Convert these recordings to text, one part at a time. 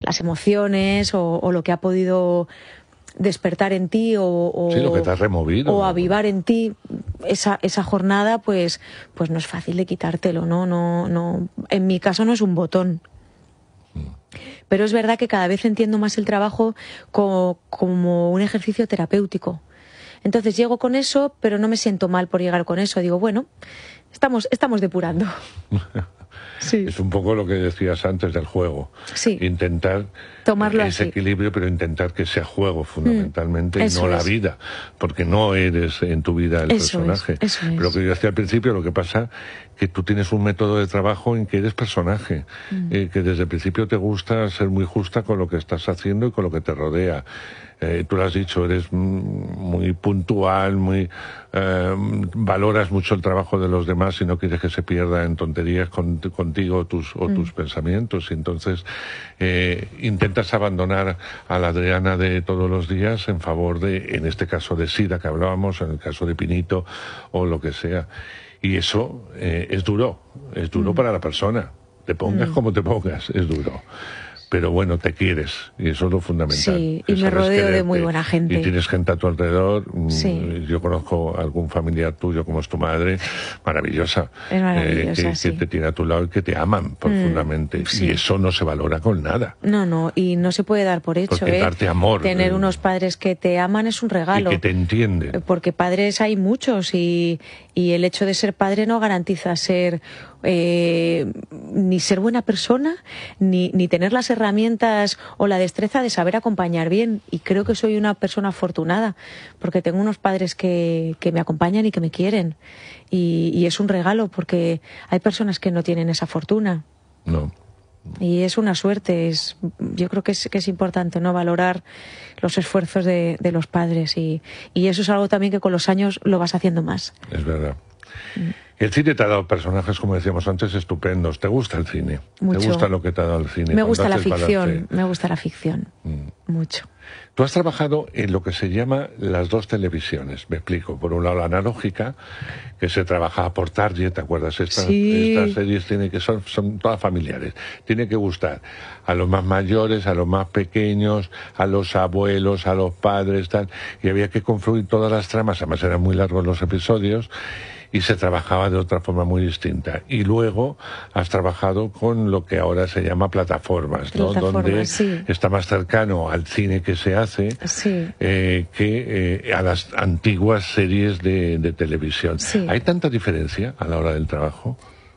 las emociones o lo que ha podido despertar en ti sí, lo que te has removido, o avivar en ti esa jornada, pues no es fácil de quitártelo, no, en mi caso no es un botón. Pero es verdad que cada vez entiendo más el trabajo como un ejercicio terapéutico. Entonces llego con eso, pero no me siento mal por llegar con eso. Digo, bueno, estamos depurando. Sí. Es un poco lo que decías antes del juego. Sí. Intentar tomarlo ese así. equilibrio, pero intentar que sea juego fundamentalmente y no la vida, porque no eres en tu vida el personaje. Eso es. Pero lo que yo decía al principio, lo que pasa que tú tienes un método de trabajo en que eres personaje, que desde el principio te gusta ser muy justa con lo que estás haciendo y con lo que te rodea. Tú lo has dicho, eres muy puntual, valoras mucho el trabajo de los demás y no quieres que se pierda en tonterías contigo o tus pensamientos. Y entonces intentas abandonar a la Adriana de todos los días en favor de, en este caso de Sira que hablábamos, en el caso de Pinito o lo que sea. Y eso es duro para la persona. Te pongas como te pongas, es duro. Pero bueno, te quieres, y eso es lo fundamental. Sí, y me rodeo de muy buena gente. Y tienes gente a tu alrededor. Sí. Yo conozco a algún familiar tuyo, como es tu madre, maravillosa. Es maravillosa, que te tiene a tu lado y que te aman profundamente. Sí. Y eso no se valora con nada. No, y no se puede dar por hecho. Porque darte amor. Tener unos padres que te aman es un regalo. Y que te entienden. Porque padres hay muchos y el hecho de ser padre no garantiza ser ni ser buena persona, ni tener las herramientas o la destreza de saber acompañar bien. Y creo que soy una persona afortunada, porque tengo unos padres que me acompañan y que me quieren. Y es un regalo, porque hay personas que no tienen esa fortuna. No. Y es una suerte. Yo creo que es importante, ¿no?, valorar los esfuerzos de los padres. Y eso es algo también que con los años lo vas haciendo más. Es verdad. El cine te ha dado personajes, como decíamos antes, estupendos. ¿Te gusta el cine? Mucho. ¿Te gusta lo que te ha dado el cine? Me gusta la ficción, mucho. Tú has trabajado en lo que se llama las dos televisiones, me explico. Por un lado la analógica, que se trabajaba por Target, ¿te acuerdas? Estas series son todas familiares. Tiene que gustar a los más mayores, a los más pequeños, a los abuelos, a los padres, tal. Y había que confluir todas las tramas, además eran muy largos los episodios, y se trabajaba de otra forma muy distinta. Y luego has trabajado con lo que ahora se llama plataformas, ¿no? Donde está más cercano al cine que se hace que a las antiguas series de televisión. Sí. ¿Hay tanta diferencia a la hora del trabajo?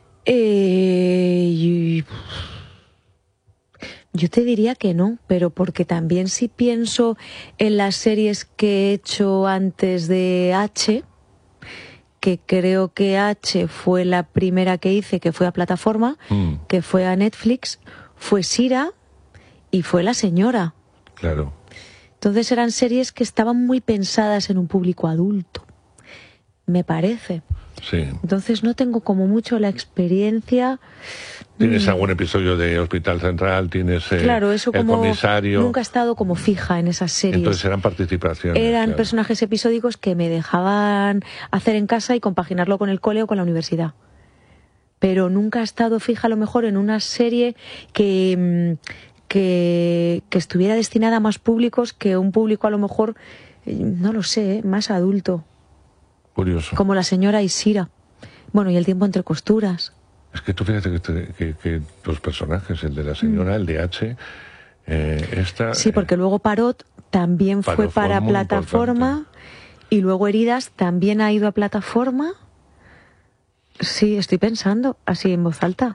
Yo te diría que no, pero porque también si pienso en las series que he hecho antes de H, que creo que H fue la primera que hice, que fue a plataforma, que fue a Netflix, fue Sira y fue La Señora. Claro. Entonces eran series que estaban muy pensadas en un público adulto, me parece. Sí. Entonces no tengo como mucho la experiencia. ¿Tienes algún episodio de Hospital Central? ¿Tienes claro, eso el como comisario? Nunca he estado como fija en esas series. Entonces eran participaciones. Eran personajes episódicos que me dejaban hacer en casa y compaginarlo con el cole o con la universidad. Pero nunca he estado fija a lo mejor en una serie que estuviera destinada a más públicos, que un público a lo mejor, no lo sé, más adulto. Curioso. Como La Señora y Sira. Bueno, y El tiempo entre costuras. Es que tú fíjate que los personajes, el de La Señora, el de H, sí, porque luego Parot también fue para plataforma y luego Heridas también ha ido a plataforma. Sí, estoy pensando así en voz alta.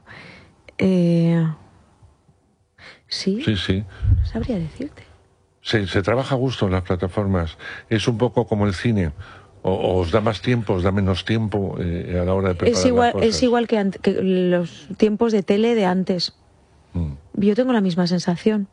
Sí. No sabría decirte. Se trabaja a gusto en las plataformas. Es un poco como el cine. ¿O os da más tiempo, os da menos tiempo a la hora de preparar las cosas? Es igual que los tiempos de tele de antes. Yo tengo la misma sensación.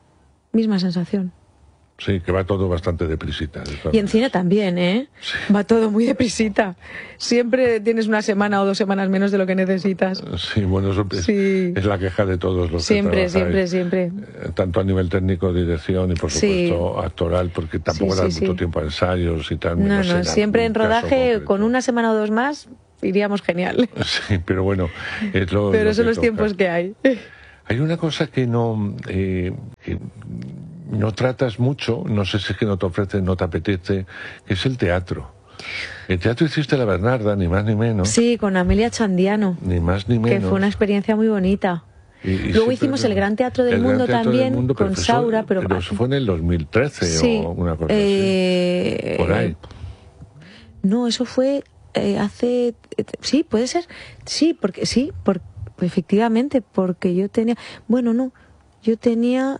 Sí, que va todo bastante deprisita. Y en cine también, ¿eh? Sí. Va todo muy deprisita. Siempre tienes una semana o 2 semanas menos de lo que necesitas. Sí, bueno, eso es la queja de todos los que trabajáis. Siempre. Tanto a nivel técnico, dirección y por supuesto actoral, porque tampoco da mucho tiempo a ensayos y tal. No, siempre en rodaje, con una semana o 2 más, iríamos genial. Sí, pero bueno, pero son los tiempos que hay. Hay una cosa que no... que no tratas mucho, no sé si es que no te ofrece, no te apetece, que es el teatro. El teatro hiciste La Bernarda, ni más ni menos. Sí, con Amelia Chandiano. Ni más ni menos. Que fue una experiencia muy bonita. Y luego hicimos el Gran Teatro del Mundo también, con Saura, pero eso fue en el 2013 sí, o una cosa así. Por ahí. No, eso fue hace... Sí, puede ser. Sí, porque efectivamente, porque yo tenía... Bueno, no, yo tenía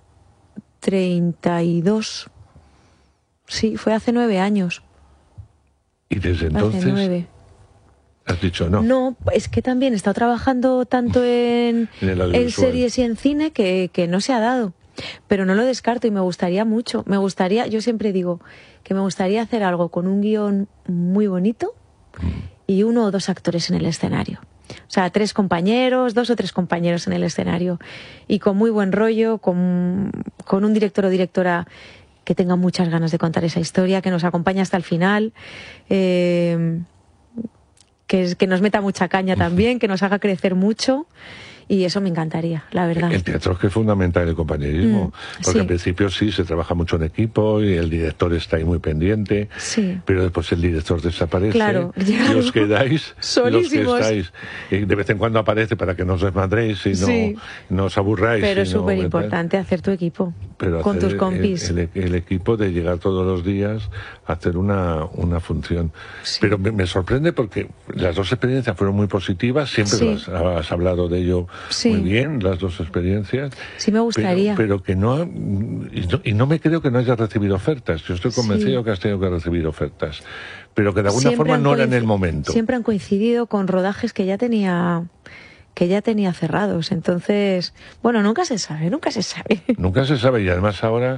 32. Sí, fue hace 9 años. ¿Y desde entonces? Hace 9. ¿Has dicho no? No, es que también he estado trabajando tanto en series y en cine que no se ha dado. Pero no lo descarto y me gustaría mucho. Yo siempre digo que me gustaría hacer algo con un guión muy bonito y 1 o 2 actores en el escenario. O sea, 2 o 3 compañeros en el escenario. Y con muy buen rollo, con un director o directora que tenga muchas ganas de contar esa historia, que nos acompañe hasta el final, que nos meta mucha caña también, que nos haga crecer mucho. Y eso me encantaría, la verdad. El teatro es que es fundamental el compañerismo, porque sí. Al principio sí se trabaja mucho en equipo y el director está ahí muy pendiente, sí. Pero después el director desaparece, claro, y os quedáis solísimos. Los que estáis. Y de vez en cuando aparece para que no os desmadréis y no os aburráis. Pero es súper importante hacer tu equipo, pero con tus compis. El equipo de llegar todos los días a hacer una función. Sí. Pero me sorprende porque las 2 experiencias fueron muy positivas, siempre has hablado de ello. Muy bien, las 2 experiencias. Sí, me gustaría. Pero que no me creo que no hayas recibido ofertas. Yo estoy convencido que has tenido que recibir ofertas. Pero que de alguna forma no era en el momento. Siempre han coincidido con rodajes que ya tenía cerrados. Entonces, bueno, nunca se sabe. Nunca se sabe y además ahora...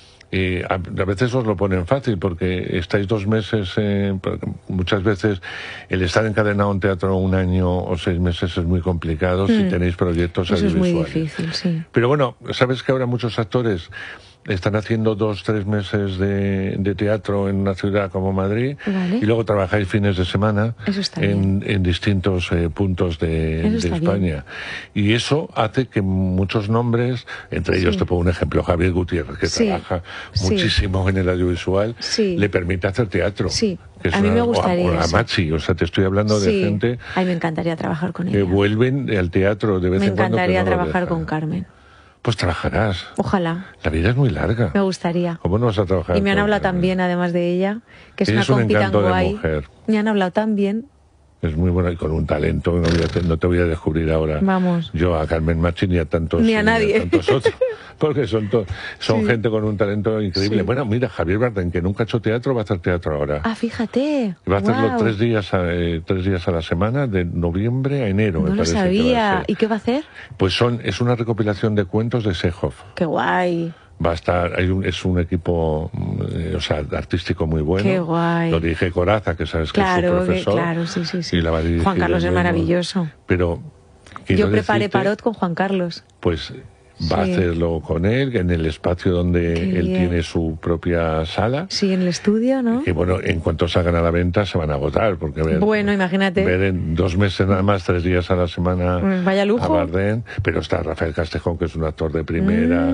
a veces os lo ponen fácil porque estáis 2 meses, muchas veces el estar encadenado en teatro 1 año o 6 meses es muy complicado si tenéis proyectos audiovisuales. Eso es muy difícil, sí. Pero bueno, sabes que ahora muchos actores están haciendo 2-3 meses de teatro en una ciudad como Madrid, vale. Y luego trabajáis fines de semana en distintos puntos de España. Bien. Y eso hace que muchos nombres, entre ellos te pongo un ejemplo, Javier Gutiérrez, que trabaja muchísimo en el audiovisual, le permite hacer teatro. Sí. A mí me gustaría. O a Machi, o sea, te estoy hablando de gente. Ay, me encantaría trabajar con ella. Que vuelven al teatro de vez en cuando. Me encantaría trabajar con Carmen. Pues trabajarás. Ojalá. La vida es muy larga. Me gustaría. ¿Cómo no vas a trabajar? Y me han hablado también, además de ella, que es una compi tan guay. Me han hablado tan bien. Es muy buena y con un talento, no te voy a descubrir ahora. Vamos. Yo a Carmen Machi ni a tantos, ni a nadie. Ni a tantos otros, porque son gente con un talento increíble. Sí. Bueno, mira, Javier Bardem, que nunca ha hecho teatro, va a hacer teatro ahora. Ah, fíjate. Va a hacerlo 3 días a la semana, de noviembre a enero. No me parece lo sabía. Que va a ser. ¿Y qué va a hacer? Pues es una recopilación de cuentos de Chekhov. Qué guay. Va a estar, es un equipo, artístico muy bueno. Qué guay. Lo dirige Coraza, que sabes que es su profesor. Claro, sí. Y la va a dirigir Juan Carlos es maravilloso. Pero yo preparé Parot con Juan Carlos. Pues va a hacerlo con él, en el espacio donde él tiene su propia sala. Sí, en el estudio, ¿no? Que bueno, en cuanto salgan a la venta se van a agotar, porque imagínate. Ver en 2 meses nada más, 3 días a la semana vaya lujo. A Bardem, pero está Rafael Castejón, que es un actor de primera,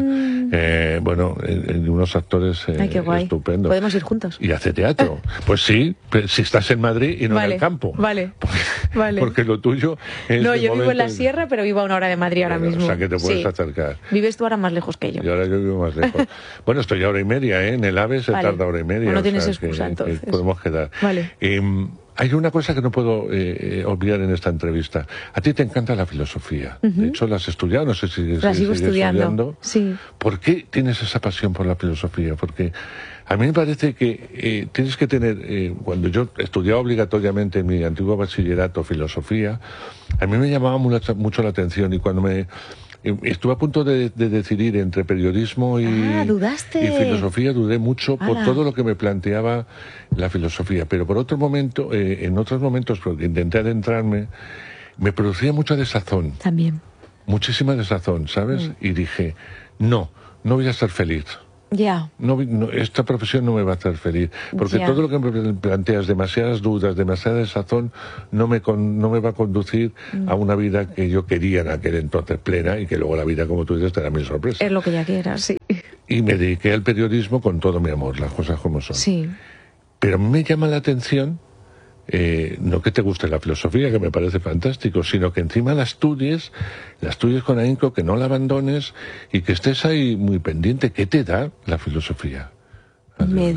unos actores estupendos. ¿Podemos ir juntos? Y hace teatro. Pues sí, si estás en Madrid y no en el campo. Vale. Porque lo tuyo es... No, yo vivo en la sierra, pero vivo a 1 hora de Madrid ahora mismo. O sea, que te puedes acercar. Vives tú ahora más lejos que yo. Y ahora yo vivo más lejos. Bueno, estoy a 1:30, ¿eh? En el AVE se tarda 1:30. Pues no tienes excusa, entonces. Podemos quedar. Vale. Hay una cosa que no puedo olvidar en esta entrevista. A ti te encanta la filosofía. De hecho, la has estudiado, no sé si la sigo estudiando. Sí. ¿Por qué tienes esa pasión por la filosofía? Porque a mí me parece que tienes que tener... cuando yo estudiaba obligatoriamente en mi antiguo bachillerato filosofía, a mí me llamaba mucho la atención y cuando estuve a punto de decidir entre periodismo y filosofía, dudé mucho por todo lo que me planteaba la filosofía. Pero por otro momento, en otros momentos, porque intenté adentrarme, me producía mucha desazón. También. Muchísima desazón, ¿sabes? Y dije, no voy a estar feliz. Ya. Esta profesión no me va a hacer feliz, porque todo lo que me planteas, demasiadas dudas, demasiada desazón, no me va a conducir a una vida que yo quería en aquel entonces plena, y que luego la vida, como tú dices, te da mil sorpresas. Es lo que ya quieras, sí. Y me dediqué al periodismo con todo mi amor, las cosas como son. Sí. Pero a mí me llama la atención, no que te guste la filosofía, que me parece fantástico, sino que encima la estudies con ahínco, que no la abandones y que estés ahí muy pendiente. ¿Qué te da la filosofía? Me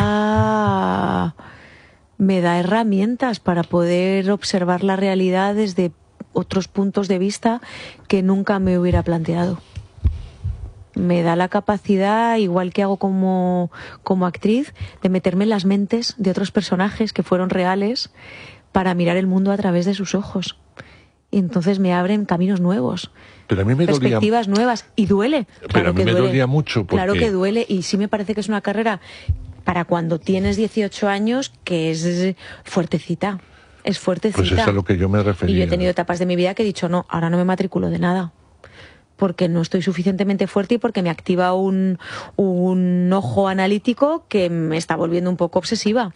da herramientas para poder observar la realidad desde otros puntos de vista que nunca me hubiera planteado. Me da la capacidad, igual que hago como actriz, de meterme en las mentes de otros personajes que fueron reales para mirar el mundo a través de sus ojos. Y entonces me abren caminos nuevos, pero a mí me perspectivas nuevas. Y duele. Pero a mí me dolía mucho. Porque... Claro que duele, y sí me parece que es una carrera para cuando tienes 18 años que es fuertecita. Es fuertecita. Pues es a lo que yo me refería. Y yo he tenido etapas de mi vida que he dicho, no, ahora no me matriculo de nada, porque no estoy suficientemente fuerte y porque me activa un ojo analítico que me está volviendo un poco obsesiva.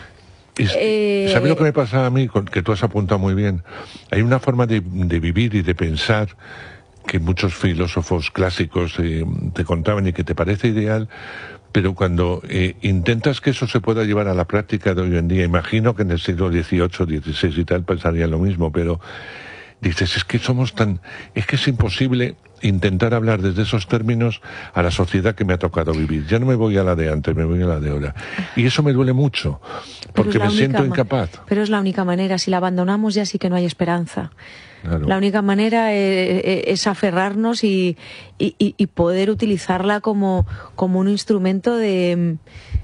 ¿Sabes lo que me pasa a mí? Que tú has apuntado muy bien. Hay una forma de vivir y de pensar que muchos filósofos clásicos te contaban y que te parece ideal, pero cuando intentas que eso se pueda llevar a la práctica de hoy en día, imagino que en el siglo XVIII, XVI y tal pensarían lo mismo, pero dices, es que es imposible intentar hablar desde esos términos a la sociedad que me ha tocado vivir. Ya no me voy a la de antes, me voy a la de ahora. Y eso me duele mucho, porque me siento incapaz. Pero es la única manera. Si la abandonamos ya sí que no hay esperanza. Claro. La única manera es aferrarnos y poder utilizarla como un instrumento de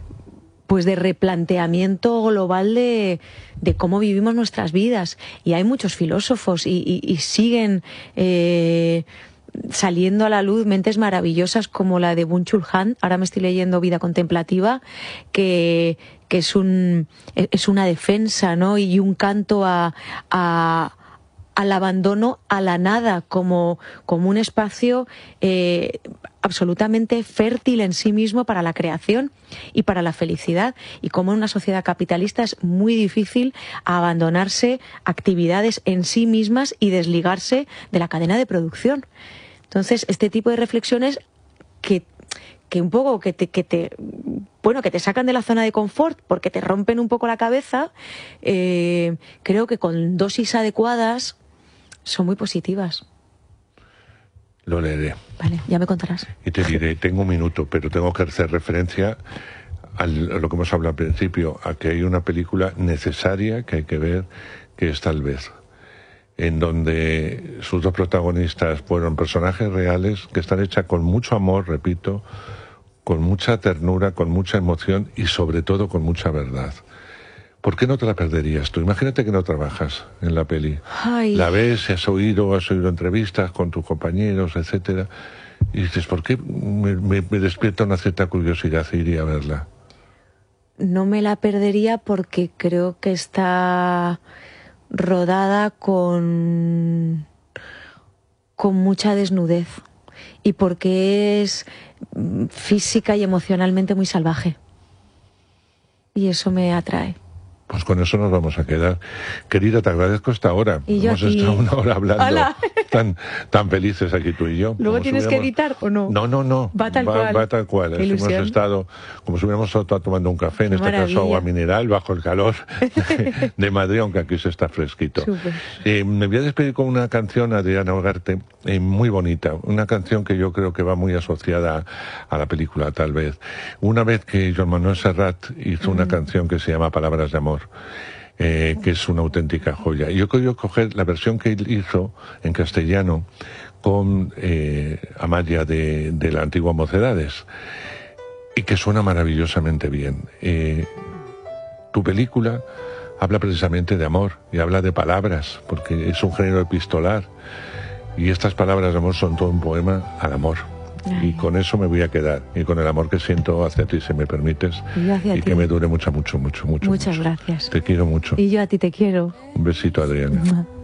replanteamiento global de cómo vivimos nuestras vidas. Y hay muchos filósofos y siguen saliendo a la luz mentes maravillosas como la de Byung-Chul Han. Ahora me estoy leyendo Vida Contemplativa, que es una defensa, ¿no? Y un canto al abandono, a la nada, como un espacio absolutamente fértil en sí mismo para la creación y para la felicidad, y como en una sociedad capitalista es muy difícil abandonarse actividades en sí mismas y desligarse de la cadena de producción. Entonces, este tipo de reflexiones que un poco que te sacan de la zona de confort porque te rompen un poco la cabeza, creo que con dosis adecuadas son muy positivas. Lo leeré. Vale, ya me contarás. Y te diré, tengo un minuto, pero tengo que hacer referencia a lo que hemos hablado al principio, a que hay una película necesaria que hay que ver, que es Tal vez, en donde sus dos protagonistas fueron personajes reales que están hechas con mucho amor, repito, con mucha ternura, con mucha emoción y sobre todo con mucha verdad. ¿Por qué no te la perderías tú? Imagínate que no trabajas en la peli. Ay. La ves, has oído entrevistas con tus compañeros, etcétera, y dices, ¿por qué me despierta una cierta curiosidad e iría a verla? No me la perdería porque creo que está rodada con mucha desnudez y porque es física y emocionalmente muy salvaje. Y eso me atrae. Pues con eso nos vamos a quedar. Querida, te agradezco esta hora. Hemos estado una hora hablando tan felices aquí tú y yo. ¿Luego tienes que editar o no? No. Va tal cual. Va tal cual. Hemos estado como si hubiéramos estado tomando un café, en este caso agua mineral, bajo el calor de Madrid, aunque aquí se está fresquito. Me voy a despedir con una canción, Adriana Ugarte, muy bonita. Una canción que yo creo que va muy asociada a la película, tal vez. Una vez que Joan Manuel Serrat hizo una canción que se llama Palabras de amor, que es una auténtica joya. Yo quiero coger la versión que él hizo en castellano con Amalia de la antigua Mocedades, y que suena maravillosamente bien. Tu película habla precisamente de amor y habla de palabras, porque es un género epistolar, y estas palabras de amor son todo un poema al amor. Y con eso me voy a quedar, y con el amor que siento hacia ti, si me permites, y que me dure mucho. Muchas gracias. Te quiero mucho. Y yo a ti te quiero. Un besito, Adriana.